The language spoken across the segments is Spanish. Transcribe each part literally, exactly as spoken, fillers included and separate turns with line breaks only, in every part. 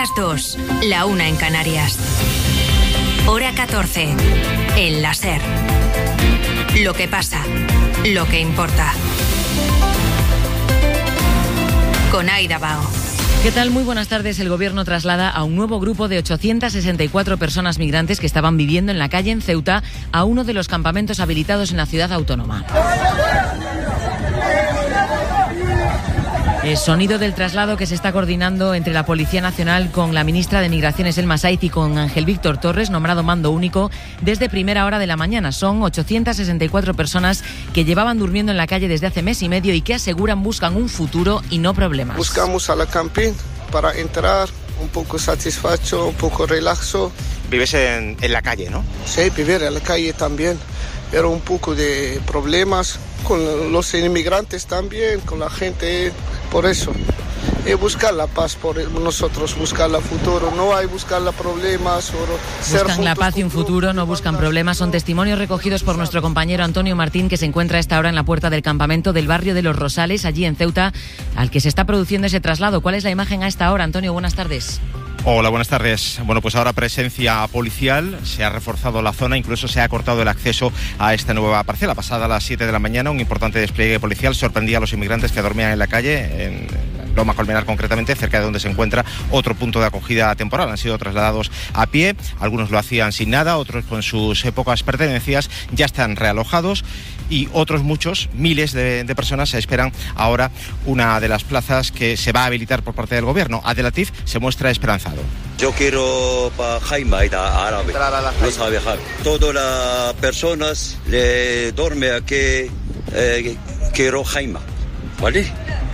las dos, la una en Canarias. Hora catorce, el la SER. Lo que pasa, lo que importa. Con Aida Bao.
¿Qué tal? Muy buenas tardes. El Gobierno traslada a un nuevo grupo de ochocientas sesenta y cuatro personas migrantes que estaban viviendo en la calle en Ceuta a uno de los campamentos habilitados en la ciudad autónoma. El sonido del traslado que se está coordinando entre la Policía Nacional con la ministra de Migraciones, Elma Saiz, y con Ángel Víctor Torres, nombrado mando único desde primera hora de la mañana. Son ochocientas sesenta y cuatro personas que llevaban durmiendo en la calle desde hace mes y medio y que aseguran buscan un futuro y no problemas.
Buscamos a la camping para entrar un poco satisfecho, un poco relaxo.
Vives en, en la calle, ¿no?
Sí, vivir en la calle también, pero un poco de problemas con los inmigrantes también, con la gente, por eso. Y buscar la paz por nosotros, buscar el futuro, no hay buscar los problemas. Solo
buscan la paz y un futuro, no buscan problemas. Son testimonios recogidos por nuestro compañero Antonio Martín, que se encuentra a esta hora en la puerta del campamento del barrio de Los Rosales, allí en Ceuta, al que se está produciendo ese traslado. ¿Cuál es la imagen a esta hora, Antonio? Buenas tardes.
Hola, buenas tardes. Bueno, pues ahora presencia policial, se ha reforzado la zona, incluso se ha cortado el acceso a esta nueva parcela. Pasada a las siete de la mañana, un importante despliegue policial sorprendía a los inmigrantes que dormían en la calle, en Loma Colmenar concretamente, cerca de donde se encuentra otro punto de acogida temporal. Han sido trasladados a pie, algunos lo hacían sin nada, otros con sus pocas pertenencias, ya están realojados y otros muchos, miles de, de personas esperan ahora una de las plazas que se va a habilitar por parte del gobierno. Abdelatif se muestra esperanzado.
Yo quiero para Jaima, árabe, no sabe viajar. Todas las personas le duermen aquí, eh, quiero Jaima, ¿vale?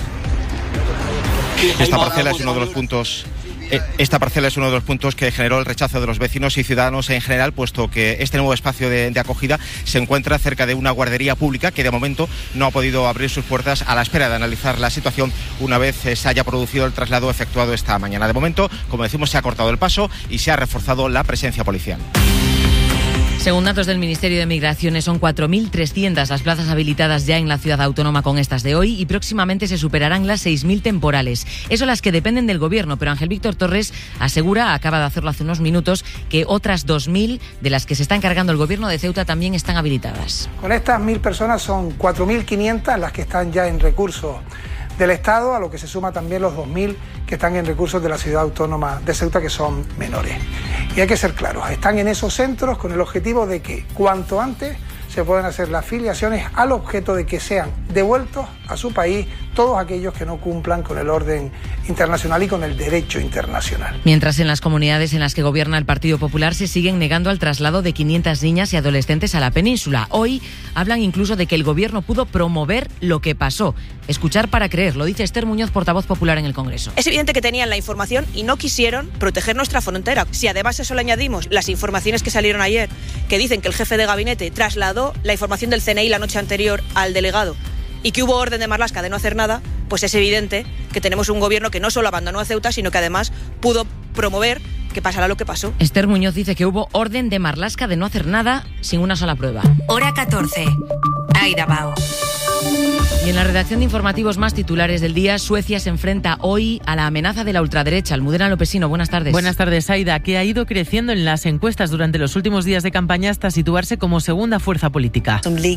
Esta parcela es uno de los puntos... Esta parcela es uno de los puntos que generó el rechazo de los vecinos y ciudadanos en general, puesto que este nuevo espacio de, de acogida se encuentra cerca de una guardería pública que de momento no ha podido abrir sus puertas a la espera de analizar la situación una vez se haya producido el traslado efectuado esta mañana. De momento, como decimos, se ha cortado el paso y se ha reforzado la presencia policial.
Según datos del Ministerio de Migraciones, son cuatro mil trescientas las plazas habilitadas ya en la ciudad autónoma con estas de hoy y próximamente se superarán las seis mil temporales. Eso las que dependen del Gobierno, pero Ángel Víctor Torres asegura, acaba de hacerlo hace unos minutos, que otras dos mil de las que se está encargando el Gobierno de Ceuta también están habilitadas.
Con estas mil personas son cuatro mil quinientas las que están ya en recursos del Estado, a lo que se suma también los dos mil que están en recursos de la ciudad autónoma de Ceuta, que son menores. Y hay que ser claros, están en esos centros con el objetivo de que cuanto antes se puedan hacer las filiaciones al objeto de que sean devueltos a su país todos aquellos que no cumplan con el orden internacional y con el derecho internacional.
Mientras en las comunidades en las que gobierna el Partido Popular se siguen negando al traslado de quinientas niñas y adolescentes a la península. Hoy hablan incluso de que el Gobierno pudo promover lo que pasó. Escuchar para creer, lo dice Esther Muñoz, portavoz popular en el Congreso.
Es evidente que tenían la información y no quisieron proteger nuestra frontera. Si además a eso le añadimos las informaciones que salieron ayer, que dicen que el jefe de gabinete trasladó la información del C N I la noche anterior al delegado y que hubo orden de Marlaska de no hacer nada, pues es evidente que tenemos un gobierno que no solo abandonó a Ceuta, sino que además pudo promover que pasara lo que pasó.
Esther Muñoz dice que hubo orden de Marlaska de no hacer nada sin una sola prueba.
Hora catorce, Aida Bao.
Y en la redacción de informativos más titulares del día, Suecia se enfrenta hoy a la amenaza de la ultraderecha. Almudena Lopesino, buenas tardes.
Buenas tardes, Aida, que ha ido creciendo en las encuestas durante los últimos días de campaña hasta situarse como segunda fuerza política.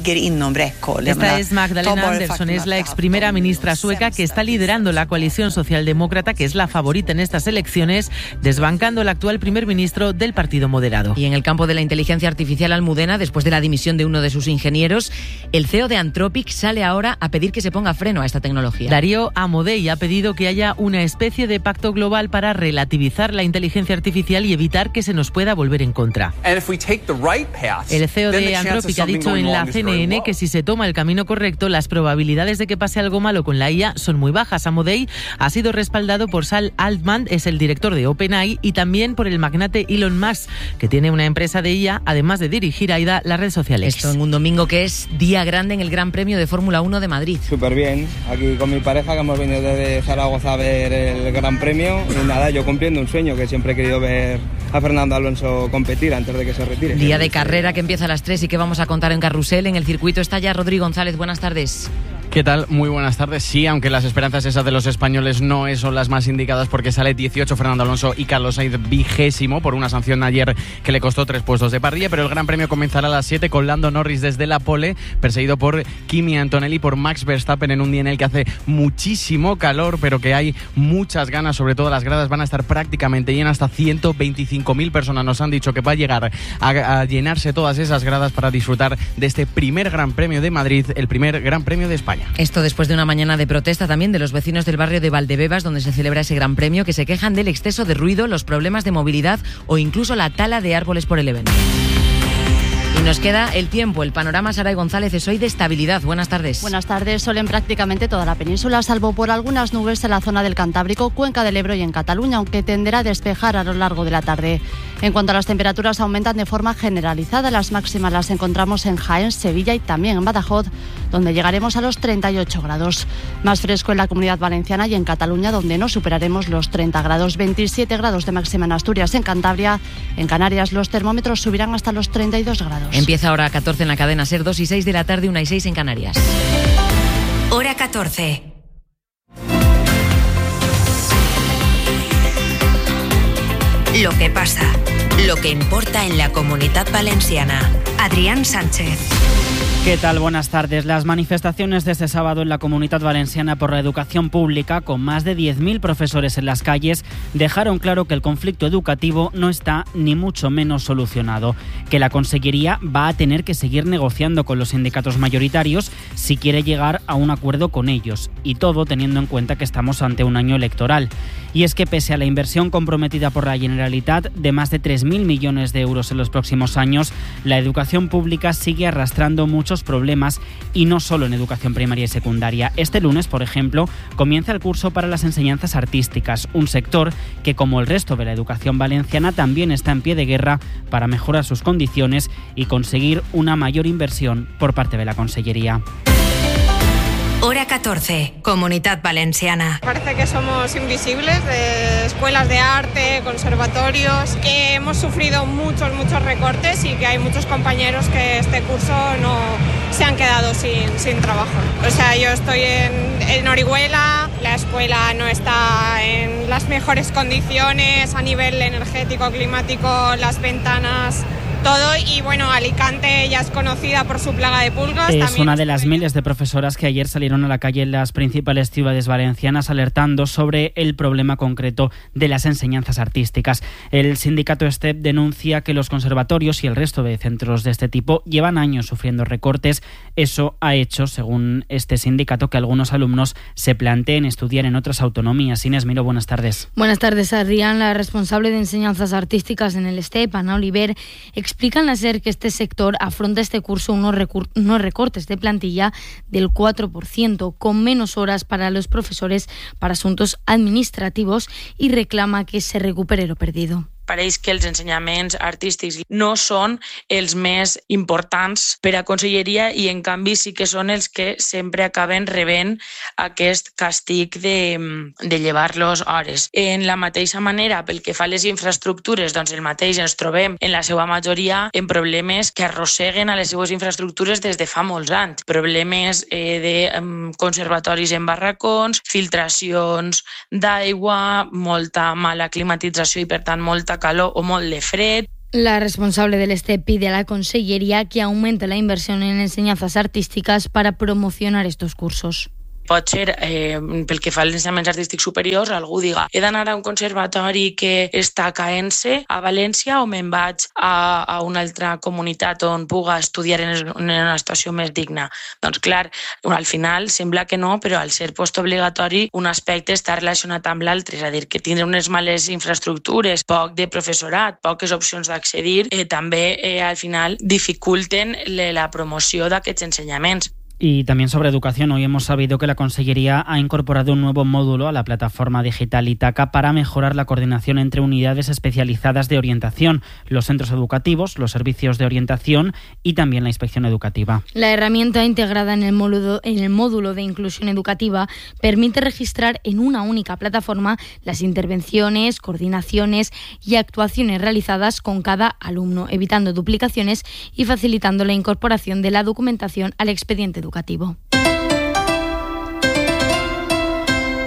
Esta es Magdalena Andersson, es la ex primera ministra sueca que está liderando la coalición socialdemócrata, que es la favorita en estas elecciones, desbancando al actual primer ministro del Partido Moderado.
Y en el campo de la inteligencia artificial, Almudena, después de la dimisión de uno de sus ingenieros, el C E O de Anthropic sale ahora a pedir que se ponga freno a esta tecnología.
Darío Amodei ha pedido que haya una especie de pacto global para relativizar la inteligencia artificial y evitar que se nos pueda volver en contra. El C E O de Anthropic ha dicho en la C N N que si se toma el camino correcto, las probabilidades de que pase algo malo con la I A son muy bajas. Amodei ha sido respaldado por Sam Altman, es el director de OpenAI, y también por el magnate Elon Musk, que tiene una empresa de I A, además de dirigir a Aida la red social X.
Esto en un domingo que es día grande en el Gran Premio de Fórmula uno de Madrid.
Súper bien, aquí con mi pareja, que hemos venido desde Zaragoza a ver el Gran Premio, y nada, yo cumpliendo un sueño, que siempre he querido ver a Fernando Alonso competir antes de que se retire.
Día de carrera que empieza a las tres y que vamos a contar en Carrusel. En el circuito está ya Rodrigo González, buenas tardes.
¿Qué tal? Muy buenas tardes. Sí, aunque las esperanzas esas de los españoles no son las más indicadas porque sale dieciocho Fernando Alonso y Carlos Sainz vigésimo por una sanción ayer que le costó tres puestos de parrilla, pero el Gran Premio comenzará a las siete con Lando Norris desde la pole, perseguido por Kimi Antonelli, por Max Verstappen en un día en el que hace muchísimo calor, pero que hay muchas ganas, sobre todo las gradas van a estar prácticamente llenas, hasta ciento veinticinco mil personas nos han dicho que va a llegar a, a llenarse todas esas gradas para disfrutar de este primer Gran Premio de Madrid, el primer Gran Premio de España.
Esto después de una mañana de protesta también de los vecinos del barrio de Valdebebas, donde se celebra ese Gran Premio, que se quejan del exceso de ruido, los problemas de movilidad o incluso la tala de árboles por el evento. Y nos queda el tiempo. El panorama, Saray González, es hoy de estabilidad. Buenas tardes.
Buenas tardes. Sol en prácticamente toda la península, salvo por algunas nubes en la zona del Cantábrico, Cuenca del Ebro y en Cataluña, aunque tenderá a despejar a lo largo de la tarde. En cuanto a las temperaturas, aumentan de forma generalizada. Las máximas las encontramos en Jaén, Sevilla y también en Badajoz, donde llegaremos a los treinta y ocho grados. Más fresco en la Comunidad Valenciana y en Cataluña, donde no superaremos los treinta grados. veintisiete grados de máxima en Asturias, en Cantabria. En Canarias los termómetros subirán hasta los treinta y dos grados.
Empieza ahora a catorce en la cadena SER, dos y seis de la tarde, una y seis en Canarias.
Hora catorce. Lo que pasa, lo que importa en la Comunidad Valenciana. Adrián Sánchez.
¿Qué tal? Buenas tardes. Las manifestaciones de este sábado en la Comunidad Valenciana por la educación pública, con más de diez mil profesores en las calles, dejaron claro que el conflicto educativo no está ni mucho menos solucionado, que la Consellería va a tener que seguir negociando con los sindicatos mayoritarios si quiere llegar a un acuerdo con ellos, y todo teniendo en cuenta que estamos ante un año electoral. Y es que pese a la inversión comprometida por la Generalitat de más de tres mil millones de euros en los próximos años, la educación pública sigue arrastrando muchos problemas, y no solo en educación primaria y secundaria. Este lunes, por ejemplo, comienza el curso para las enseñanzas artísticas, un sector que, como el resto de la educación valenciana, también está en pie de guerra para mejorar sus condiciones y conseguir una mayor inversión por parte de la Consellería.
Hora catorce, Comunidad Valenciana.
Parece que somos invisibles, de escuelas de arte, conservatorios, que hemos sufrido muchos, muchos recortes y que hay muchos compañeros que este curso no se han quedado sin, sin trabajo. O sea, yo estoy en, en Orihuela, la escuela no está en las mejores condiciones a nivel energético, climático, las ventanas, todo, y bueno, Alicante ya es conocida por su plaga de pulgas.
Es
También
una de las miles de profesoras que ayer salieron a la calle en las principales ciudades valencianas alertando sobre el problema concreto de las enseñanzas artísticas. El sindicato STEP denuncia que los conservatorios y el resto de centros de este tipo llevan años sufriendo recortes. Eso ha hecho, según este sindicato, que algunos alumnos se planteen estudiar en otras autonomías. Inés Miró, buenas tardes.
Buenas tardes, Adrián. La responsable de enseñanzas artísticas en el STEP, Ana Oliver, explican a SER que este sector afronta este curso unos, recur- unos recortes de plantilla del cuatro por ciento, con menos horas para los profesores para asuntos administrativos, y reclama que se recupere lo perdido.
Pareix que els ensenyaments artístics no són els més importants per a Conselleria, i en canvi sí que són els que sempre acaben rebent aquest castig de, de llevar-los hores. En la mateixa manera, pel que fa a les infraestructures, doncs el mateix ens trobem en la seva majoria en problemes que arrosseguen a les seues infraestructures des de fa molts anys. Problemes eh, de um, conservatoris en barracons, filtracions d'aigua, molta mala climatització i per tant molta calor o molt de fred.
La responsable del STEP pide a la Consellería que aumente la inversión en enseñanzas artísticas para promocionar estos cursos.
Pot ser, eh, pel que fa als ensenyaments artístics superiors, algú diga he d'anar a un conservatori que està caent-se a València o me'n vaig a, a una altra comunitat on puga estudiar en, en una situació més digna. Doncs clar, al final sembla que no, però al ser postobligatori un aspecte està relacionat amb l'altre, és a dir, que tindre unes males infraestructures, poc de professorat, poques opcions d'accedir, eh, també eh, al final dificulten la promoció d'aquests ensenyaments.
Y también sobre educación, hoy hemos sabido que la Consellería ha incorporado un nuevo módulo a la plataforma digital Itaca para mejorar la coordinación entre unidades especializadas de orientación, los centros educativos, los servicios de orientación y también la inspección educativa.
La herramienta integrada en el módulo, en el módulo de inclusión educativa permite registrar en una única plataforma las intervenciones, coordinaciones y actuaciones realizadas con cada alumno, evitando duplicaciones y facilitando la incorporación de la documentación al expediente educativo.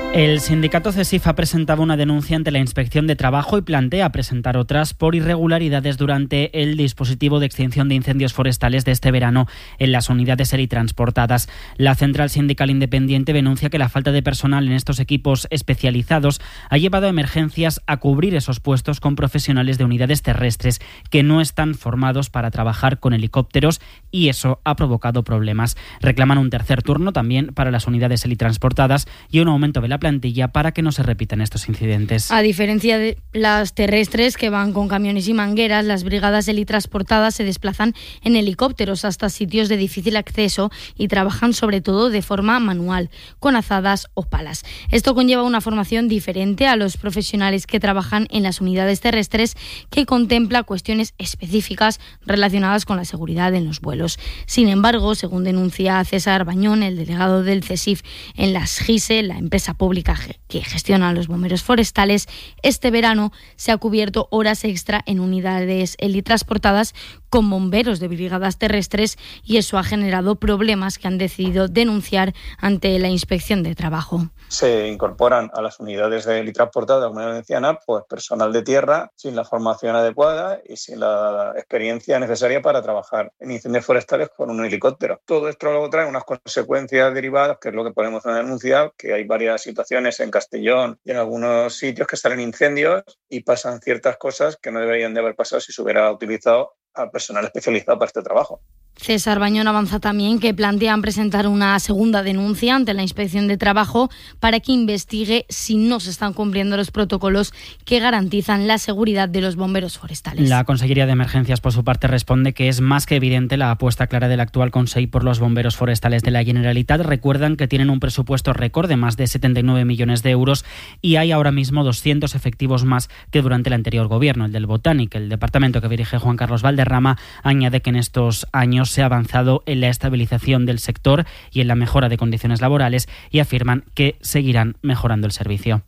El sindicato CESIF ha presentado una denuncia ante la Inspección de Trabajo y plantea presentar otras por irregularidades durante el dispositivo de extinción de incendios forestales de este verano en las unidades helitransportadas. La Central Sindical Independiente denuncia que la falta de personal en estos equipos especializados ha llevado a Emergencias a cubrir esos puestos con profesionales de unidades terrestres que no están formados para trabajar con helicópteros y eso ha provocado problemas. Reclaman un tercer turno también para las unidades helitransportadas y un aumento de la plantilla para que no se repitan estos incidentes.
A diferencia de las terrestres que van con camiones y mangueras, las brigadas helitransportadas se desplazan en helicópteros hasta sitios de difícil acceso y trabajan sobre todo de forma manual, con azadas o palas. Esto conlleva una formación diferente a los profesionales que trabajan en las unidades terrestres, que contempla cuestiones específicas relacionadas con la seguridad en los vuelos. Sin embargo, según denuncia César Bañón, el delegado del CESIF en las GISE, la empresa pública que gestiona los bomberos forestales, este verano se ha cubierto horas extra en unidades helitransportadas con bomberos de brigadas terrestres y eso ha generado problemas que han decidido denunciar ante la Inspección de Trabajo.
Se incorporan a las unidades de helitransportadas de la Comunidad Valenciana pues personal de tierra sin la formación adecuada y sin la experiencia necesaria para trabajar en incendios forestales con un helicóptero. Todo esto luego trae unas consecuencias derivadas, que es lo que ponemos en la denuncia, que hay varias situaciones en Castellón y en algunos sitios que salen incendios y pasan ciertas cosas que no deberían de haber pasado si se hubiera utilizado a personal especializado para este trabajo.
César Bañón avanza también que plantean presentar una segunda denuncia ante la Inspección de Trabajo para que investigue si no se están cumpliendo los protocolos que garantizan la seguridad de los bomberos forestales.
La Consellería de Emergencias, por su parte, responde que es más que evidente la apuesta clara del actual Consell por los bomberos forestales de la Generalitat. Recuerdan que tienen un presupuesto récord de más de setenta y nueve millones de euros y hay ahora mismo doscientos efectivos más que durante el anterior gobierno, el del Botánic. El departamento que dirige Juan Carlos Valderrama añade que en estos años se ha avanzado en la estabilización del sector y en la mejora de condiciones laborales y afirman que seguirán mejorando el servicio.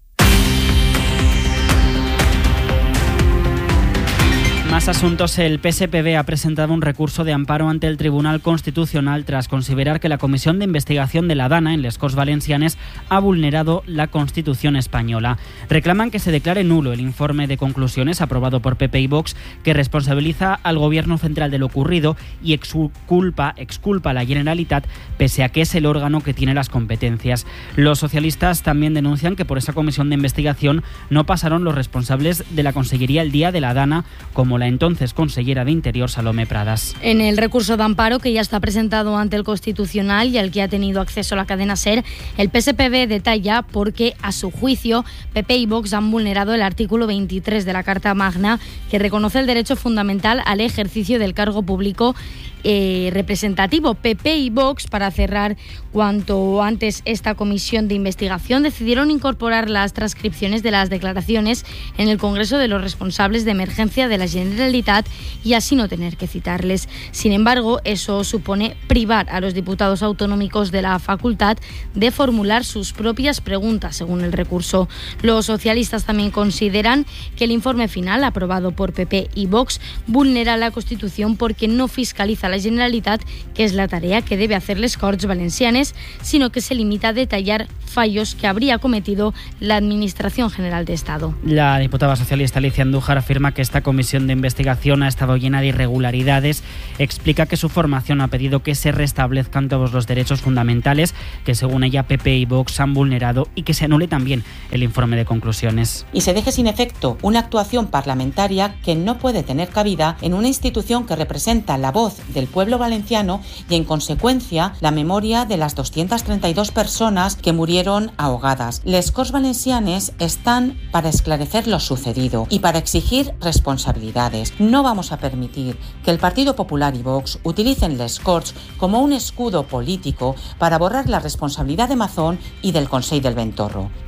Más asuntos. El P S P B ha presentado un recurso de amparo ante el Tribunal Constitucional tras considerar que la Comisión de Investigación de la Dana en les Corts Valencianes ha vulnerado la Constitución española. Reclaman que se declare nulo el informe de conclusiones aprobado por P P y Vox que responsabiliza al Gobierno central de lo ocurrido y exculpa, exculpa a la Generalitat pese a que es el órgano que tiene las competencias. Los socialistas también denuncian que por esa comisión de investigación no pasaron los responsables de la Consellería el día de la Dana, como la entonces consellera de Interior Salomé Pradas.
En el recurso de amparo que ya está presentado ante el Constitucional y al que ha tenido acceso la cadena SER, el P S P B detalla por qué, a su juicio, P P y Vox han vulnerado el artículo veintitrés de la Carta Magna, que reconoce el derecho fundamental al ejercicio del cargo público Eh, representativo. P P y Vox, para cerrar cuanto antes esta comisión de investigación, decidieron incorporar las transcripciones de las declaraciones en el Congreso de los responsables de emergencia de la Generalitat y así no tener que citarles. Sin embargo, eso supone privar a los diputados autonómicos de la facultad de formular sus propias preguntas, según el recurso. Los socialistas también consideran que el informe final, aprobado por P P y Vox, vulnera la Constitución porque no fiscaliza la Generalitat, que es la tarea que debe hacer les Corts Valencianes, sino que se limita a detallar fallos que habría cometido la Administración General de Estado.
La diputada socialista Alicia Andújar afirma que esta comisión de investigación ha estado llena de irregularidades. Explica que su formación ha pedido que se restablezcan todos los derechos fundamentales que, según ella, P P y Vox han vulnerado y que se anule también el informe de conclusiones.
Y se deje sin efecto una actuación parlamentaria que no puede tener cabida en una institución que representa la voz de del pueblo valenciano y, en consecuencia, la memoria de las doscientas treinta y dos personas que murieron ahogadas. Les Corts Valencianes están para esclarecer lo sucedido y para exigir responsabilidades. No vamos a permitir que el Partido Popular y Vox utilicen les Corts como un escudo político para borrar la responsabilidad de Mazón y del Consell del Ventorro.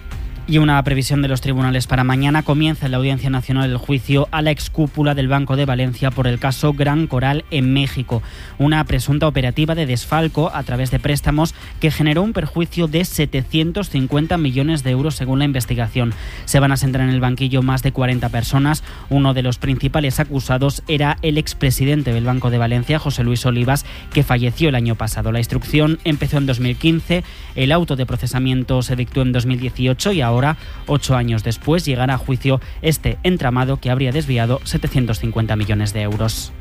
Y una previsión de los tribunales para mañana. Comienza en la Audiencia Nacional el juicio a la excúpula del Banco de Valencia por el caso Gran Coral en México. Una presunta operativa de desfalco a través de préstamos que generó un perjuicio de setecientos cincuenta millones de euros según la investigación. Se van a sentar en el banquillo más de cuarenta personas. Uno de los principales acusados era el expresidente del Banco de Valencia, José Luis Olivas, que falleció el año pasado. La instrucción empezó en dos mil quince, el auto de procesamiento se dictó en dos mil dieciocho y ahora Ahora, ocho años después, llegará a juicio este entramado que habría desviado setecientos cincuenta millones de euros.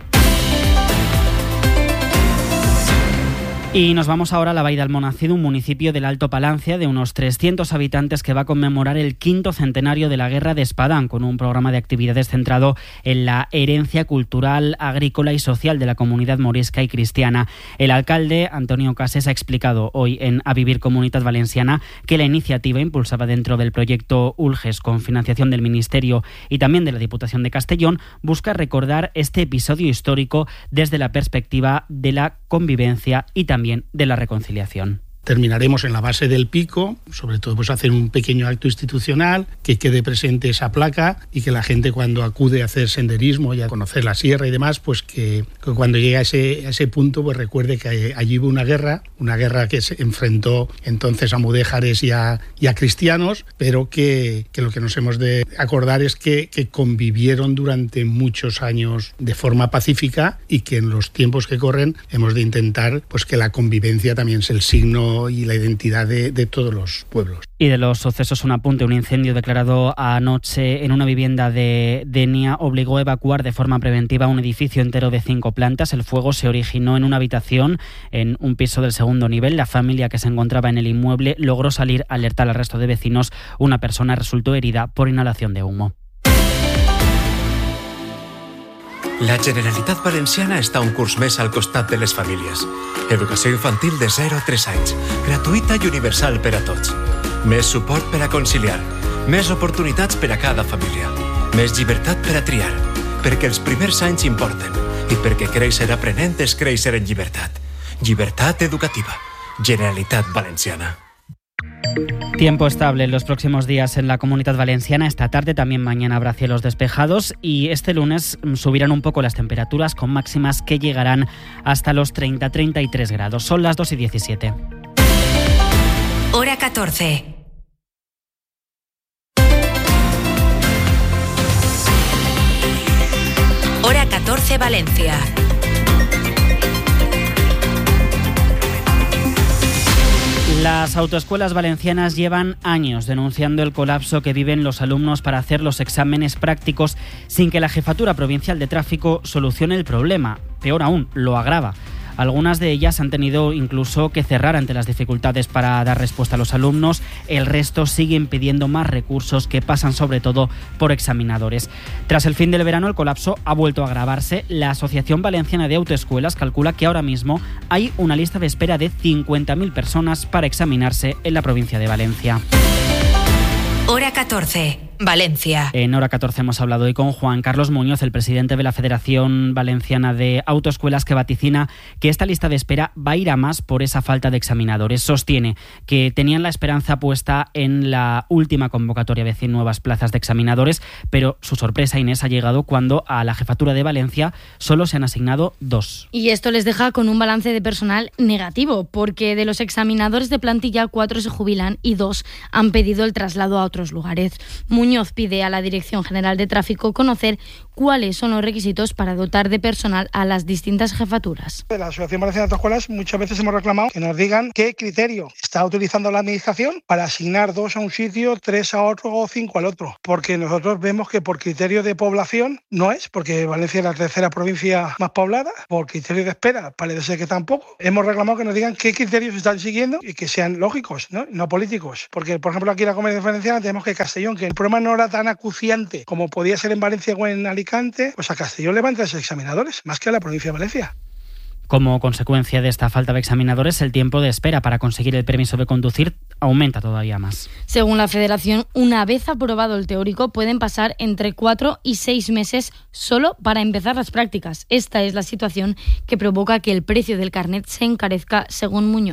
Y nos vamos ahora a la Vall d'Almonacid, un municipio del Alto Palancia de unos trescientos habitantes que va a conmemorar el quinto centenario de la Guerra de Espadán, con un programa de actividades centrado en la herencia cultural, agrícola y social de la comunidad morisca y cristiana. El alcalde, Antonio Cases, ha explicado hoy en A Vivir Comunitat Valenciana que la iniciativa, impulsada dentro del proyecto ULGES con financiación del Ministerio y también de la Diputación de Castellón, busca recordar este episodio histórico desde la perspectiva de la convivencia y también de la reconciliación.
Terminaremos en la base del pico, sobre todo pues hacer un pequeño acto institucional, que quede presente esa placa y que la gente cuando acude a hacer senderismo y a conocer la sierra y demás, pues que, que cuando llegue a ese, a ese punto pues recuerde que allí hubo una guerra, una guerra que se enfrentó entonces a mudéjares y a, y a cristianos, pero que, que lo que nos hemos de acordar es que, que convivieron durante muchos años de forma pacífica y que en los tiempos que corren hemos de intentar pues que la convivencia también es el signo y la identidad de, de todos los pueblos.
Y de los sucesos un apunte, un incendio declarado anoche en una vivienda de Denia obligó a evacuar de forma preventiva un edificio entero de cinco plantas. El fuego se originó en una habitación en un piso del segundo nivel. La familia que se encontraba en el inmueble logró salir, alertar al resto de vecinos. Una persona resultó herida por inhalación de humo.
La Generalitat Valenciana està un curs més al costat de les famílies. Educació infantil de zero a tres anys, gratuïta i universal per a tots. Més suport per a conciliar, més oportunitats per a cada família, més llibertat per a triar, perquè els primers anys importen i perquè créixer aprenent és créixer en llibertat. Llibertat educativa. Generalitat Valenciana.
Tiempo estable en los próximos días en la Comunidad Valenciana. Esta tarde, también mañana, habrá cielos despejados y este lunes subirán un poco las temperaturas con máximas que llegarán hasta los treinta a treinta y tres grados. Son las dos y diecisiete.
Hora catorce. Hora catorce Valencia.
Las autoescuelas valencianas llevan años denunciando el colapso que viven los alumnos para hacer los exámenes prácticos sin que la Jefatura Provincial de Tráfico solucione el problema. Peor aún, lo agrava. Algunas de ellas han tenido incluso que cerrar ante las dificultades para dar respuesta a los alumnos. El resto siguen pidiendo más recursos que pasan sobre todo por examinadores. Tras el fin del verano, el colapso ha vuelto a agravarse. La Asociación Valenciana de Autoescuelas calcula que ahora mismo hay una lista de espera de cincuenta mil personas para examinarse en la provincia de Valencia.
Hora catorce, Valencia.
En Hora catorce hemos hablado hoy con Juan Carlos Muñoz, el presidente de la Federación Valenciana de Autoescuelas, que vaticina que esta lista de espera va a ir a más por esa falta de examinadores. Sostiene que tenían la esperanza puesta en la última convocatoria de cien nuevas plazas de examinadores, pero su sorpresa, Inés, ha llegado cuando a la Jefatura de Valencia solo se han asignado dos.
Y esto les deja con un balance de personal negativo, porque de los examinadores de plantilla, cuatro se jubilan y dos han pedido el traslado a otros lugares. Muñoz pide a la Dirección General de Tráfico conocer cuáles son los requisitos para dotar de personal a las distintas jefaturas.
De la Asociación Valenciana de Autoescuelas muchas veces hemos reclamado que nos digan qué criterio está utilizando la Administración para asignar dos a un sitio, tres a otro o cinco al otro, porque nosotros vemos que por criterio de población no es, porque Valencia es la tercera provincia más poblada, por criterio de espera parece ser que tampoco. Hemos reclamado que nos digan qué criterios están siguiendo y que sean lógicos, no, no políticos, porque por ejemplo aquí en la Comunidad Valenciana tenemos que Castellón, que el problema no era tan acuciante como podía ser en Valencia o en Alicante, pues a Castellón le van tres examinadores, más que a la provincia de Valencia.
Como consecuencia de esta falta de examinadores, el tiempo de espera para conseguir el permiso de conducir aumenta todavía más.
Según la Federación, una vez aprobado el teórico, pueden pasar entre cuatro y seis meses solo para empezar las prácticas. Esta es la situación que provoca que el precio del carnet se encarezca, según Muñoz.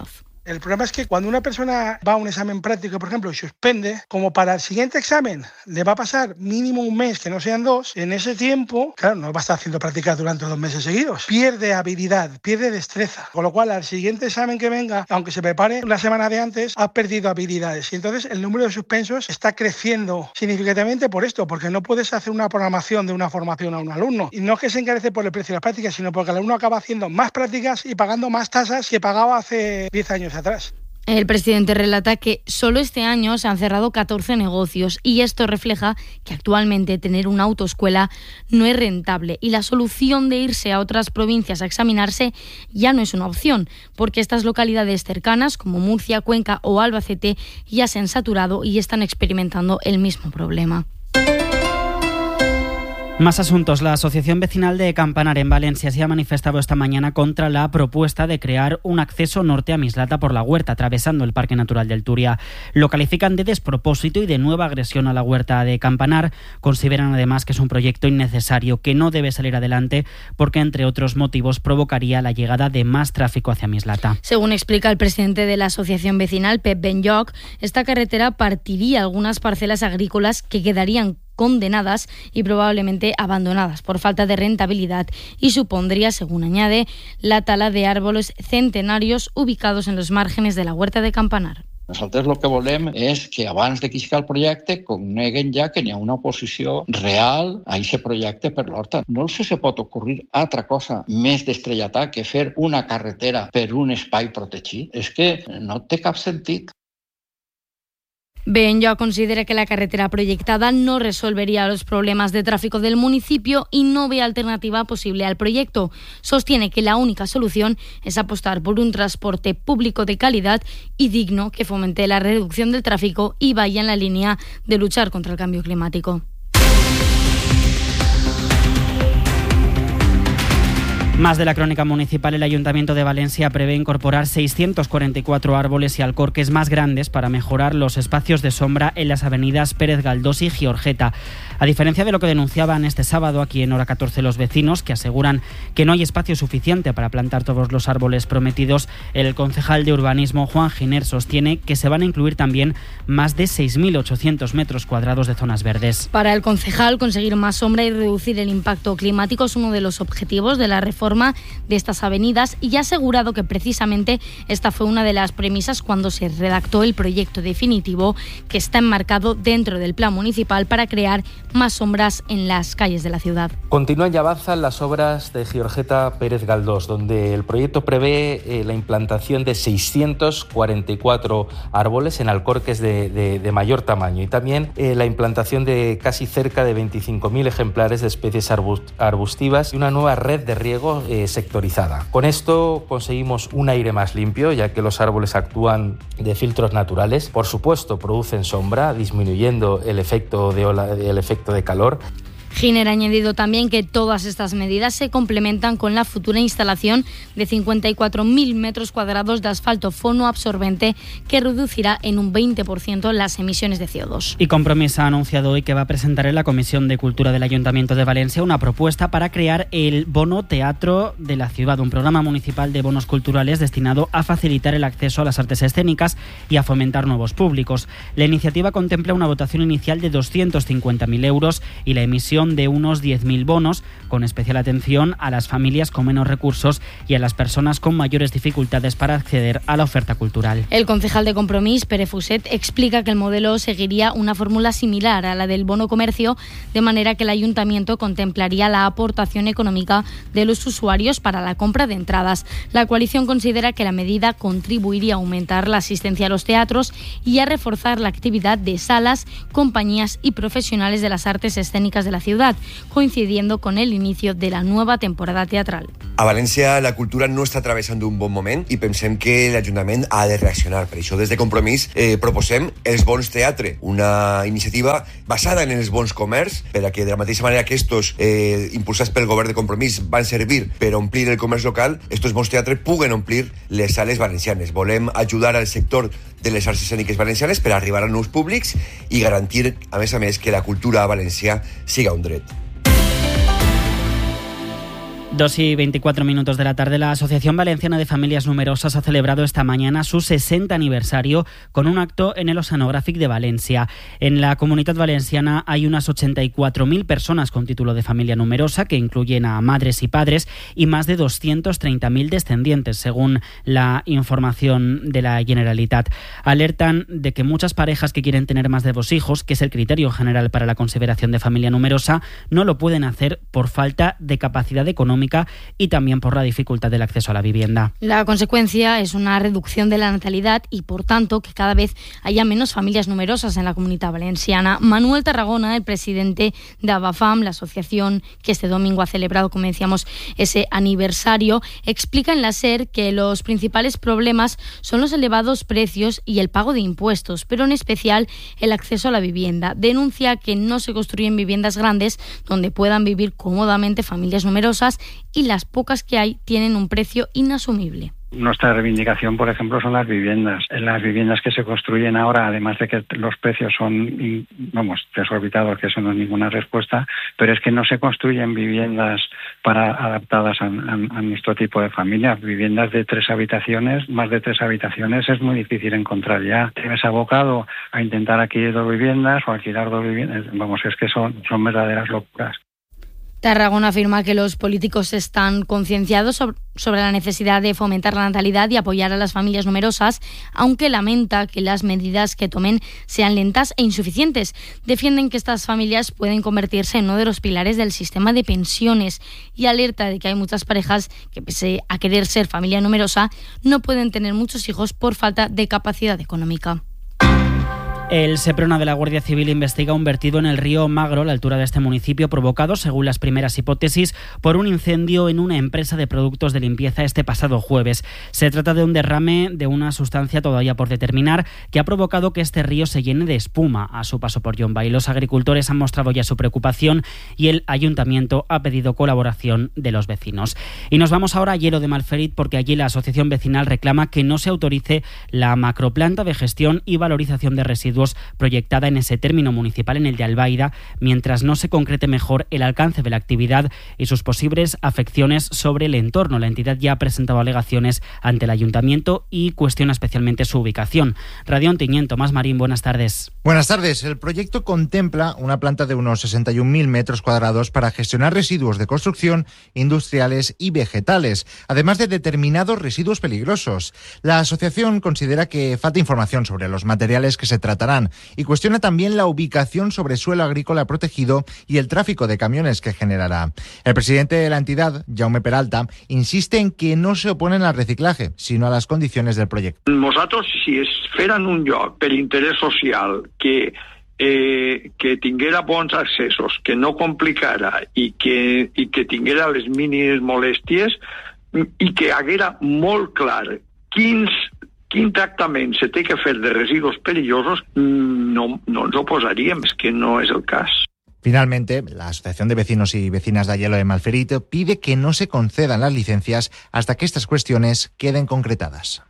El problema es que cuando una persona va a un examen práctico, por ejemplo, y suspende, como para el siguiente examen le va a pasar mínimo un mes, que no sean dos, en ese tiempo, claro, no va a estar haciendo prácticas durante dos meses seguidos. Pierde habilidad, pierde destreza, con lo cual al siguiente examen que venga, aunque se prepare una semana de antes, ha perdido habilidades. Y entonces el número de suspensos está creciendo significativamente por esto, porque no puedes hacer una programación de una formación a un alumno. Y no es que se encarece por el precio de las prácticas, sino porque el alumno acaba haciendo más prácticas y pagando más tasas que pagaba hace diez años atrás.
El presidente relata que solo este año se han cerrado catorce negocios y esto refleja que actualmente tener una autoescuela no es rentable y la solución de irse a otras provincias a examinarse ya no es una opción, porque estas localidades cercanas como Murcia, Cuenca o Albacete ya se han saturado y están experimentando el mismo problema.
Más asuntos. La Asociación Vecinal de Campanar en Valencia se ha manifestado esta mañana contra la propuesta de crear un acceso norte a Mislata por la huerta, atravesando el Parque Natural del Turia. Lo califican de despropósito y de nueva agresión a la huerta de Campanar. Consideran además que es un proyecto innecesario, que no debe salir adelante porque, entre otros motivos, provocaría la llegada de más tráfico hacia Mislata.
Según explica el presidente de la Asociación Vecinal, Pep Benlloch, esta carretera partiría algunas parcelas agrícolas que quedarían condenadas y probablemente abandonadas por falta de rentabilidad y supondría, según añade, la tala de árboles centenarios ubicados en los márgenes de la huerta de Campanar.
Nosaltres el que volem és que abans de iniciar el projecte coneguen ja que n'hi ha una oposició real a aquest projecte per l'horta. No els se pot ocorrir altra cosa més d'estrellatà que fer una carretera per un espai protegit. És que no té cap sentit.
Benlloch considera que la carretera proyectada no resolvería los problemas de tráfico del municipio y no ve alternativa posible al proyecto. Sostiene que la única solución es apostar por un transporte público de calidad y digno que fomente la reducción del tráfico y vaya en la línea de luchar contra el cambio climático.
Más de la crónica municipal, el Ayuntamiento de Valencia prevé incorporar seiscientos cuarenta y cuatro árboles y alcorques más grandes para mejorar los espacios de sombra en las avenidas Pérez Galdós y Giorgeta. A diferencia de lo que denunciaban este sábado aquí en Hora catorce los vecinos, que aseguran que no hay espacio suficiente para plantar todos los árboles prometidos, el concejal de urbanismo Juan Giner sostiene que se van a incluir también más de seis mil ochocientos metros cuadrados de zonas verdes.
Para el concejal, conseguir más sombra y reducir el impacto climático es uno de los objetivos de la reforma de estas avenidas y ha asegurado que precisamente esta fue una de las premisas cuando se redactó el proyecto definitivo que está enmarcado dentro del plan municipal para crear más sombras en las calles de la ciudad.
Continúan y avanzan las obras de Giorgeta Pérez Galdós, donde el proyecto prevé eh, la implantación de seiscientos cuarenta y cuatro árboles en alcorques de, de, de mayor tamaño y también eh, la implantación de casi cerca de veinticinco mil ejemplares de especies arbustivas y una nueva red de riego eh, sectorizada. Con esto conseguimos un aire más limpio, ya que los árboles actúan de filtros naturales. Por supuesto, producen sombra, disminuyendo el efecto de, ola, el efecto de calor.
Giner ha añadido también que todas estas medidas se complementan con la futura instalación de cincuenta y cuatro mil metros cuadrados de asfalto fonoabsorbente que reducirá en un veinte por ciento las emisiones de C O dos.
Y Compromís ha anunciado hoy que va a presentar en la Comisión de Cultura del Ayuntamiento de Valencia una propuesta para crear el Bono Teatro de la Ciudad, un programa municipal de bonos culturales destinado a facilitar el acceso a las artes escénicas y a fomentar nuevos públicos. La iniciativa contempla una votación inicial de doscientos cincuenta mil euros y la emisión de unos diez mil bonos, con especial atención a las familias con menos recursos y a las personas con mayores dificultades para acceder a la oferta cultural.
El concejal de Compromís, Pere Fuset, explica que el modelo seguiría una fórmula similar a la del bono comercio, de manera que el ayuntamiento contemplaría la aportación económica de los usuarios para la compra de entradas. La coalición considera que la medida contribuiría a aumentar la asistencia a los teatros y a reforzar la actividad de salas, compañías y profesionales de las artes escénicas de la ciudad, coincidiendo con el inicio de la nueva temporada teatral.
A València la cultura no està travessant un bon moment i pensem que l'Ajuntament ha de reaccionar. Per això, des de Compromís, eh, proposem els bons teatre, una iniciativa basada en els bons comerç, per a que de la mateixa manera que estos, eh, impulsats pel govern de Compromís, van servir per omplir el comerç local, estos bons teatres puguen omplir les sales valencianes. Volem ajudar al sector de les arts escèniques valencianes per arribar a nous públics i garantir, a més a més, que la cultura a València siga un dret.
dos y veinticuatro minutos de la tarde, la Asociación Valenciana de Familias Numerosas ha celebrado esta mañana su sesenta aniversario con un acto en el Oceanographic de Valencia. En la Comunitat Valenciana hay unas ochenta y cuatro mil personas con título de familia numerosa, que incluyen a madres y padres, y más de doscientos treinta mil descendientes, según la información de la Generalitat. Alertan de que muchas parejas que quieren tener más de dos hijos, que es el criterio general para la consideración de familia numerosa, no lo pueden hacer por falta de capacidad económica y también por la dificultad del acceso a la vivienda.
La consecuencia es una reducción de la natalidad y, por tanto, que cada vez haya menos familias numerosas en la Comunidad Valenciana. Manuel Tarragona, el presidente de Abafam, la asociación que este domingo ha celebrado, como decíamos, ese aniversario, explica en la SER que los principales problemas son los elevados precios y el pago de impuestos, pero en especial el acceso a la vivienda. Denuncia que no se construyen viviendas grandes donde puedan vivir cómodamente familias numerosas, y las pocas que hay tienen un precio inasumible.
Nuestra reivindicación, por ejemplo, son las viviendas. Las viviendas que se construyen ahora, además de que los precios son, vamos, desorbitados, que eso no es ninguna respuesta, pero es que no se construyen viviendas para adaptadas a, a, a nuestro tipo de familias. Viviendas de tres habitaciones, más de tres habitaciones, es muy difícil encontrar ya. Te ves abocado a intentar adquirir dos viviendas o alquilar dos viviendas. Vamos, es que son, son verdaderas locuras.
Tarragona afirma que los políticos están concienciados sobre la necesidad de fomentar la natalidad y apoyar a las familias numerosas, aunque lamenta que las medidas que tomen sean lentas e insuficientes. Defienden que estas familias pueden convertirse en uno de los pilares del sistema de pensiones y alerta de que hay muchas parejas que, pese a querer ser familia numerosa, no pueden tener muchos hijos por falta de capacidad económica.
El Seprona de la Guardia Civil investiga un vertido en el río Magro, a la altura de este municipio, provocado, según las primeras hipótesis, por un incendio en una empresa de productos de limpieza este pasado jueves. Se trata de un derrame de una sustancia todavía por determinar que ha provocado que este río se llene de espuma a su paso por Llombai. Los agricultores han mostrado ya su preocupación y el ayuntamiento ha pedido colaboración de los vecinos. Y nos vamos ahora a Lleró de Malferit, porque allí la asociación vecinal reclama que no se autorice la macroplanta de gestión y valorización de residuos proyectada en ese término municipal, en el de Albaida, mientras no se concrete mejor el alcance de la actividad y sus posibles afecciones sobre el entorno. La entidad ya ha presentado alegaciones ante el ayuntamiento y cuestiona especialmente su ubicación. Radio Ontinyent, Tomás Marín, buenas tardes.
Buenas tardes. El proyecto contempla una planta de unos sesenta y un mil metros cuadrados para gestionar residuos de construcción, industriales y vegetales, además de determinados residuos peligrosos. La asociación considera que falta información sobre los materiales que se tratarán y cuestiona también la ubicación sobre suelo agrícola protegido y el tráfico de camiones que generará. El presidente de la entidad, Jaume Peralta, insiste en que no se oponen al reciclaje, sino a las condiciones del proyecto.
Nosaltres, si es feren un lloc per interès social que Eh, que tinguera bons accessos, que no complicara i que, i que tinguera les mínimes molèsties i que haguera molt clar quins quin tractament se té que fer de residus perillosos, no, no ens oposaríem, és que no és el cas.
Finalmente, la Asociación de Vecinos y Vecinas de Aielo de Malferit pide que no se concedan las licencias hasta que estas cuestiones queden concretadas.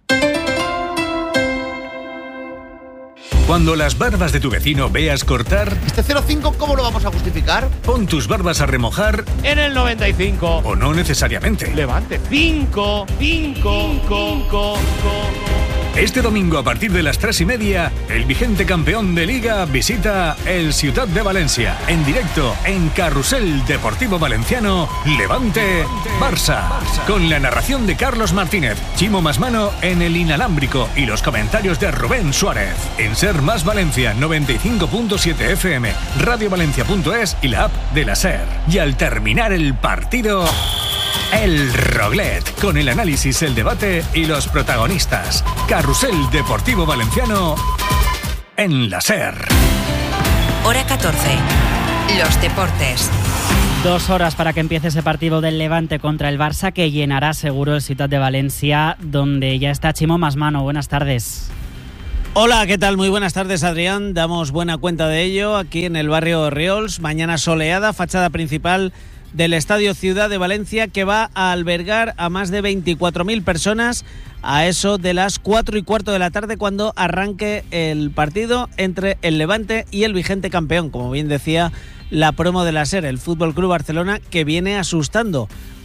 Cuando las barbas de tu vecino veas cortar...
¿Este cero coma cinco cómo lo vamos a justificar?
Pon tus barbas a remojar...
En el noventa y cinco.
O no necesariamente.
Levante. cinco, cinco, cinco.
Este domingo a partir de las tres y media, el vigente campeón de Liga visita el Ciutat de Valencia. En directo en Carrusel Deportivo Valenciano, Levante Barça. Con la narración de Carlos Martínez, Chimo Masmano en el inalámbrico y los comentarios de Rubén Suárez. En Ser Más Valencia noventa y cinco punto siete F M, radio valencia punto es y la app de la SER. Y al terminar el partido... El Roglet, con el análisis, el debate y los protagonistas. Carrusel Deportivo Valenciano en la SER.
Hora catorce. Los deportes.
Dos horas para que empiece ese partido del Levante contra el Barça, que llenará seguro el Ciutat de Valencia, donde ya está Chimo Masmano. Buenas tardes.
Hola, ¿qué tal? Muy buenas tardes, Adrián. Damos buena cuenta de ello aquí en el barrio Riols. Mañana soleada, fachada principal del Estadio Ciudad de Valencia, que va a albergar a más de veinticuatro mil personas a eso de las cuatro y cuarto de la tarde, cuando arranque el partido entre el Levante y el vigente campeón, como bien decía la promo de la SER, el Fútbol Club Barcelona, que viene asustando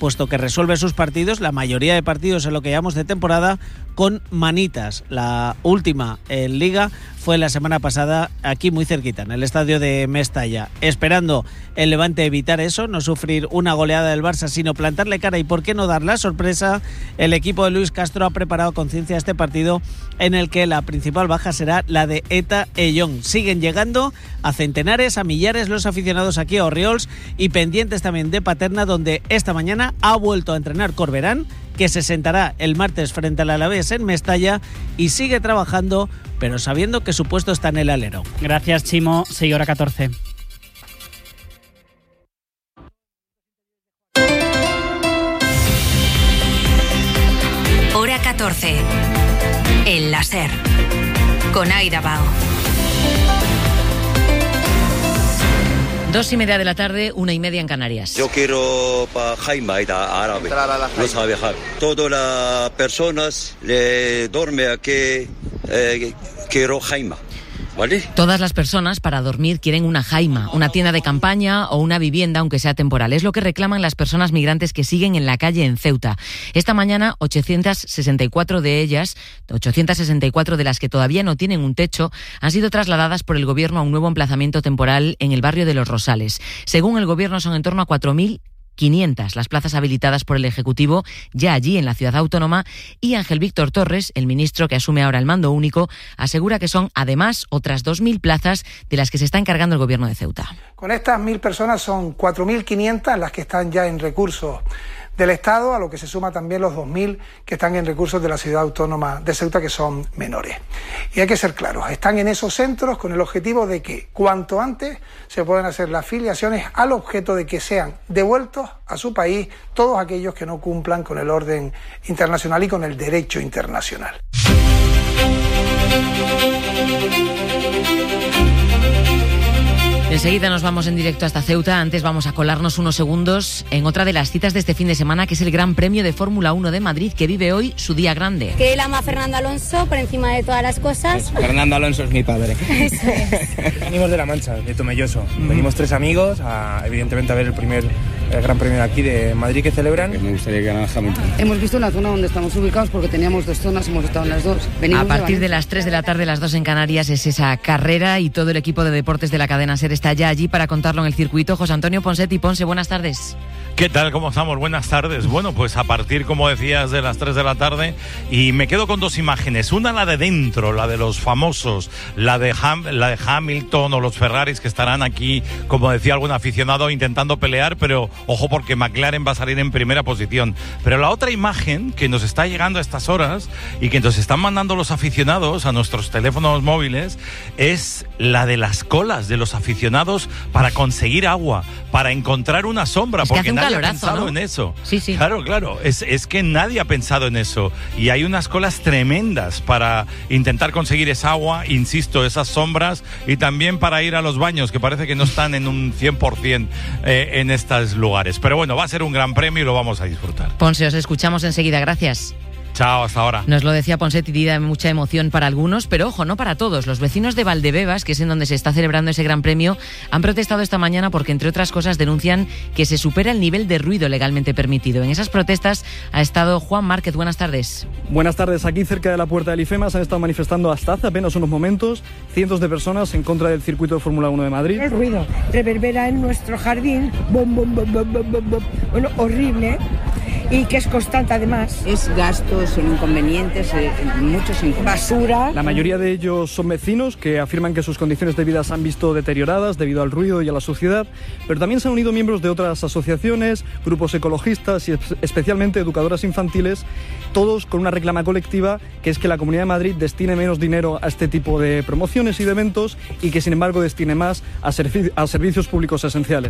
puesto que resuelve sus partidos, la mayoría de partidos en lo que llamamos de temporada, con manitas. La última en Liga fue la semana pasada aquí muy cerquita, en el estadio de Mestalla, esperando el Levante evitar eso, no sufrir una goleada del Barça, sino plantarle cara y por qué no dar la sorpresa. El equipo de Luis Castro ha preparado con ciencia este partido, en el que la principal baja será la de Eta Ellón. Siguen llegando a centenares, a millares los aficionados aquí a Orriols, y pendientes también de Paterna, donde esta mañana ha vuelto a entrenar Corberán, que se sentará el martes frente al Alavés en Mestalla, y sigue trabajando, pero sabiendo que su puesto está en el alero.
Gracias, Chimo. seis horas catorce.
Hora catorce. El láser. Con Aida Bao.
Dos y media de la tarde, una y media en Canarias.
Yo quiero para Jaime, árabe. No sabe viajar. Todas las personas le duermen aquí, eh, quiero Jaime. ¿Vale?
Todas las personas para dormir quieren una jaima, una tienda de campaña o una vivienda, aunque sea temporal. Es lo que reclaman las personas migrantes que siguen en la calle en Ceuta. Esta mañana, ochocientas sesenta y cuatro de ellas, ochocientas sesenta y cuatro de las que todavía no tienen un techo, han sido trasladadas por el Gobierno a un nuevo emplazamiento temporal en el barrio de Los Rosales. Según el Gobierno, son en torno a cuatro mil quinientas las plazas habilitadas por el Ejecutivo ya allí en la ciudad autónoma, y Ángel Víctor Torres, el ministro que asume ahora el mando único, asegura que son además otras dos mil plazas de las que se está encargando el Gobierno de Ceuta.
Con estas mil personas son cuatro mil quinientas las que están ya en recursos del Estado, a lo que se suma también los dos mil que están en recursos de la ciudad autónoma de Ceuta, que son menores. Y hay que ser claros, están en esos centros con el objetivo de que cuanto antes se puedan hacer las filiaciones, al objeto de que sean devueltos a su país todos aquellos que no cumplan con el orden internacional y con el derecho internacional.
Enseguida nos vamos en directo hasta Ceuta. Antes vamos a colarnos unos segundos en otra de las citas de este fin de semana, que es el Gran Premio de Fórmula uno de Madrid, que vive hoy su día grande.
Que él ama a Fernando Alonso por encima de todas las cosas.
Pues Fernando Alonso es mi padre.
Eso es.
Venimos de La Mancha, de Tomelloso. Mm. Venimos tres amigos, a, evidentemente a ver el primer el Gran Premio de aquí de Madrid que celebran. Me gustaría que ganara Hamilton.
Hemos visto la zona donde estamos ubicados porque teníamos dos zonas, hemos estado en las dos.
Venimos a partir de, de las tres de la tarde, las dos en Canarias, es esa carrera, y todo el equipo de deportes de la cadena SER está ya allí para contarlo en el circuito. José Antonio Ponsetti. Ponce, buenas tardes.
¿Qué tal? ¿Cómo estamos? Buenas tardes. Bueno, pues a partir, como decías, de las tres de la tarde, y me quedo con dos imágenes. Una, la de dentro, la de los famosos, la de, Ham, la de Hamilton o los Ferraris, que estarán aquí, como decía algún aficionado, intentando pelear, pero ojo, porque McLaren va a salir en primera posición. Pero la otra imagen que nos está llegando a estas horas y que nos están mandando los aficionados a nuestros teléfonos móviles es la de las colas de los aficionados para conseguir agua, para encontrar una sombra,
es
porque nadie
calorazo,
ha pensado, ¿no?, en eso.
Sí, sí.
Claro, claro, es, es que nadie ha pensado en eso, y hay unas colas tremendas para intentar conseguir esa agua, insisto, esas sombras, y también para ir a los baños, que parece que no están en un cien por ciento eh, en estos lugares. Pero bueno, va a ser un gran premio y lo vamos a disfrutar.
Ponce, os escuchamos enseguida. Gracias.
Chao, hasta ahora.
Nos lo decía Ponsetti, de mucha emoción para algunos, pero ojo, no para todos. Los vecinos de Valdebebas, que es en donde se está celebrando ese gran premio, han protestado esta mañana porque, entre otras cosas, denuncian que se supera el nivel de ruido legalmente permitido. En esas protestas ha estado Juan Márquez. Buenas tardes.
Buenas tardes. Aquí, cerca de la puerta del IFEMA, se han estado manifestando hasta hace apenas unos momentos cientos de personas en contra del circuito de Fórmula uno de Madrid.
El ruido reverbera en nuestro jardín, bom, bom, bom, bom, bom, bom. Bueno, horrible, y que es constante además.
Es gastos, son inconvenientes, eh, muchos inconvenientes.
Basura.
La mayoría de ellos son vecinos que afirman que sus condiciones de vida se han visto deterioradas debido al ruido y a la suciedad, pero también se han unido miembros de otras asociaciones, grupos ecologistas y especialmente educadoras infantiles, todos con una reclama colectiva, que es que la Comunidad de Madrid destine menos dinero a este tipo de promociones y de eventos, y que sin embargo destine más a, servi- a servicios públicos esenciales.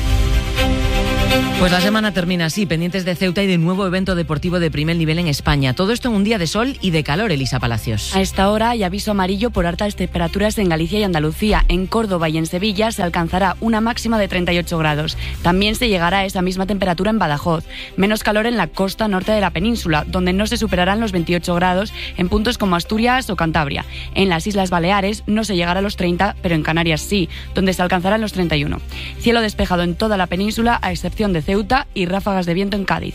Pues la semana termina así, pendientes de Ceuta y de nuevo evento deportivo de primer nivel en España. Todo esto en un día de sol y de calor, Elisa Palacios.
A esta hora hay aviso amarillo por altas temperaturas en Galicia y Andalucía. En Córdoba y en Sevilla se alcanzará una máxima de treinta y ocho grados. También se llegará a esa misma temperatura en Badajoz. Menos calor en la costa norte de la península, donde no se superarán los veintiocho grados en puntos como Asturias o Cantabria. En las Islas Baleares no se llegará a los treinta, pero en Canarias sí, donde se alcanzarán los treinta y uno. Cielo despejado en toda la península, a excepción de Ceuta y ráfagas de viento en Cádiz.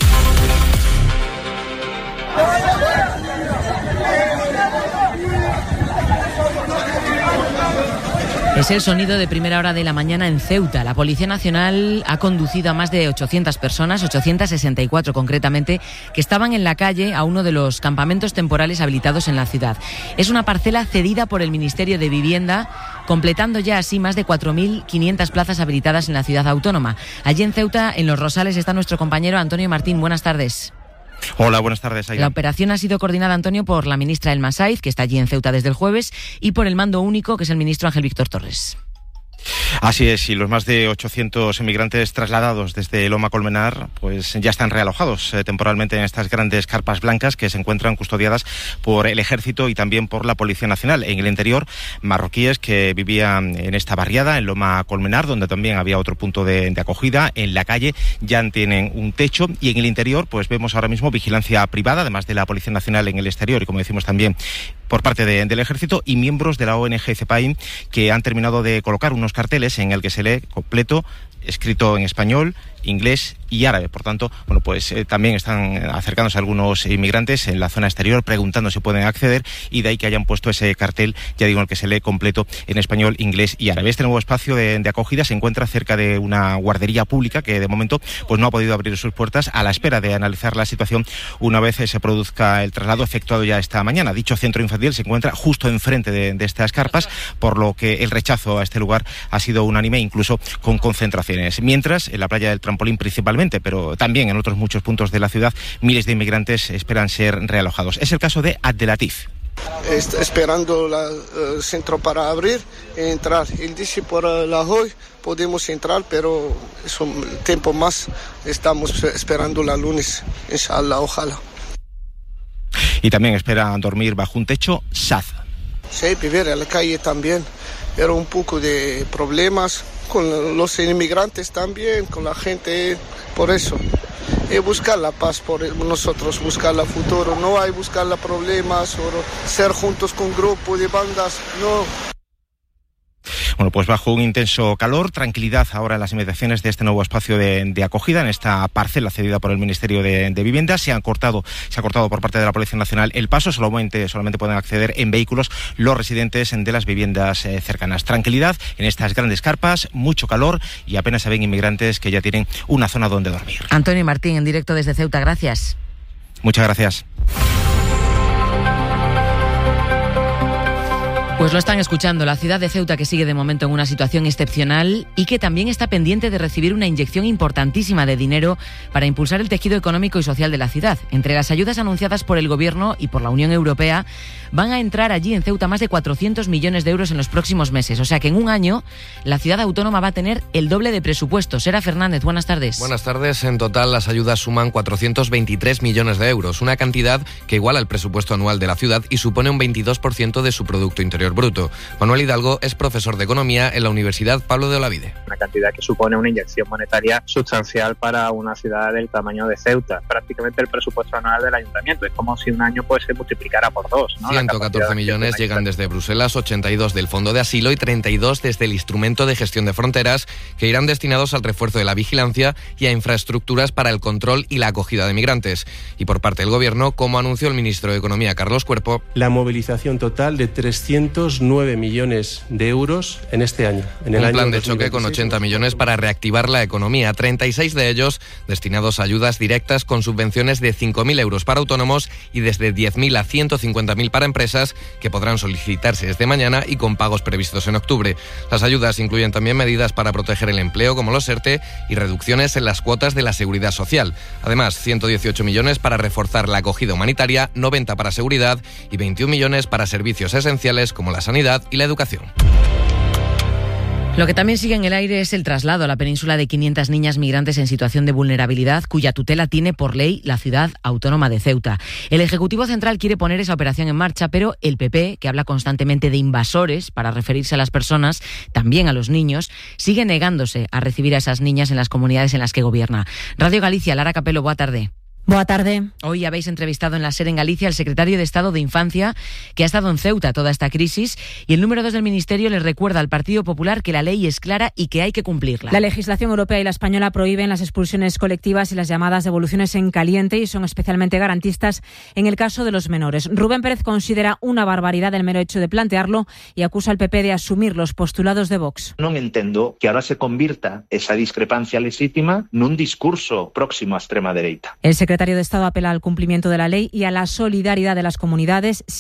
Es el sonido de primera hora de la mañana en Ceuta. La Policía Nacional ha conducido a más de ochocientas personas, ochocientas sesenta y cuatro concretamente, que estaban en la calle a uno de los campamentos temporales habilitados en la ciudad. Es una parcela cedida por el Ministerio de Vivienda, completando ya así más de cuatro mil quinientas plazas habilitadas en la ciudad autónoma. Allí en Ceuta, en Los Rosales, está nuestro compañero Antonio Martín. Buenas tardes.
Hola, buenas tardes, Aida.
La operación ha sido coordinada, Antonio, por la ministra Elma Saiz, que está allí en Ceuta desde el jueves, y por el mando único, que es el ministro Ángel Víctor Torres.
Así es, y los más de ochocientos inmigrantes trasladados desde Loma Colmenar pues ya están realojados eh, temporalmente en estas grandes carpas blancas que se encuentran custodiadas por el Ejército y también por la Policía Nacional. En el interior, marroquíes que vivían en esta barriada, en Loma Colmenar, donde también había otro punto de, de acogida, en la calle ya tienen un techo, y en el interior pues vemos ahora mismo vigilancia privada, además de la Policía Nacional en el exterior y, como decimos, también por parte de, del Ejército, y miembros de la O N G CEPAIN que han terminado de colocar unos carteles en el que se lee completo, escrito en español, inglés y árabe. Por tanto, bueno, pues eh, también están acercándose algunos inmigrantes en la zona exterior preguntando si pueden acceder, y de ahí que hayan puesto ese cartel, ya digo, en el que se lee completo en español, inglés y árabe. Este nuevo espacio de, de acogida se encuentra cerca de una guardería pública que de momento pues no ha podido abrir sus puertas, a la espera de analizar la situación una vez se produzca el traslado efectuado ya esta mañana. Dicho centro infantil se encuentra justo enfrente de, de estas carpas, por lo que el rechazo a este lugar ha sido unánime, incluso con concentraciones. Mientras, en la playa del Trampolín principalmente, pero también en otros muchos puntos de la ciudad, miles de inmigrantes esperan ser realojados. Es el caso de Abdelatif.
Está esperando el uh, centro para abrir y entrar. Él dice por uh, la hoy podemos entrar, pero es un tiempo más. Estamos esperando la lunes, inshallah, ojalá.
Y también espera dormir bajo un techo Saz.
Sí, vivir en la calle también. Era un poco de problemas con los inmigrantes también, con la gente, por eso. Y buscar la paz por nosotros, buscar el futuro. No hay buscar los problemas o ser juntos con grupos de bandas, no.
Bueno, pues bajo un intenso calor, tranquilidad ahora en las inmediaciones de este nuevo espacio de, de acogida, en esta parcela cedida por el Ministerio de, de Vivienda. Se han cortado, se ha cortado por parte de la Policía Nacional el paso, solamente, solamente pueden acceder en vehículos los residentes de las viviendas eh, cercanas. Tranquilidad en estas grandes carpas, mucho calor y apenas se ven inmigrantes que ya tienen una zona donde dormir.
Antonio Martín, en directo desde Ceuta, gracias.
Muchas gracias.
Pues lo están escuchando, la ciudad de Ceuta, que sigue de momento en una situación excepcional y que también está pendiente de recibir una inyección importantísima de dinero para impulsar el tejido económico y social de la ciudad. Entre las ayudas anunciadas por el Gobierno y por la Unión Europea, van a entrar allí en Ceuta más de cuatrocientos millones de euros en los próximos meses. O sea que en un año la ciudad autónoma va a tener el doble de presupuesto. Sera Fernández, buenas tardes.
Buenas tardes. En total las ayudas suman cuatrocientos veintitrés millones de euros, una cantidad que iguala el presupuesto anual de la ciudad y supone un veintidós por ciento de su Producto Interior Bruto. Manuel Hidalgo es profesor de Economía en la Universidad Pablo de Olavide.
Una cantidad que supone una inyección monetaria sustancial para una ciudad del tamaño de Ceuta. Prácticamente el presupuesto anual del ayuntamiento. Es como si un año pues, se multiplicara por dos, ¿no?
ciento catorce millones llegan desde Bruselas, ochenta y dos del Fondo de Asilo y treinta y dos desde el Instrumento de Gestión de Fronteras, que irán destinados al refuerzo de la vigilancia y a infraestructuras para el control y la acogida de migrantes. Y por parte del Gobierno, como anunció el ministro de Economía, Carlos Cuerpo,
la movilización total de trescientos nueve millones de euros en este año. En el
un
año
plan de choque con ochenta millones para reactivar la economía, treinta y seis de ellos destinados a ayudas directas con subvenciones de cinco mil euros para autónomos y desde diez mil a ciento cincuenta mil para empresas, que podrán solicitarse desde mañana y con pagos previstos en octubre. Las ayudas incluyen también medidas para proteger el empleo, como los ERTE, y reducciones en las cuotas de la seguridad social. Además, ciento dieciocho millones para reforzar la acogida humanitaria, noventa para seguridad y veintiún millones para servicios esenciales como la sanidad y la educación.
Lo que también sigue en el aire es el traslado a la península de quinientas niñas migrantes en situación de vulnerabilidad, cuya tutela tiene por ley la ciudad autónoma de Ceuta. El Ejecutivo Central quiere poner esa operación en marcha, pero el P P, que habla constantemente de invasores para referirse a las personas, también a los niños, sigue negándose a recibir a esas niñas en las comunidades en las que gobierna. Radio Galicia, Lara Capelo, boa tarde.
Boa tarde.
Hoy habéis entrevistado en la SER en Galicia al secretario de Estado de Infancia, que ha estado en Ceuta toda esta crisis, y el número dos del Ministerio le recuerda al Partido Popular que la ley es clara y que hay que cumplirla.
La legislación europea y la española prohíben las expulsiones colectivas y las llamadas devoluciones en caliente y son especialmente garantistas en el caso de los menores. Rubén Pérez considera una barbaridad el mero hecho de plantearlo y acusa al P P de asumir los postulados de Vox.
Non entendo que ahora se convirta esa discrepancia legítima nun discurso próximo á extrema dereita.
El secretario de Estado apela al cumplimiento de la ley y a la solidaridad de las comunidades.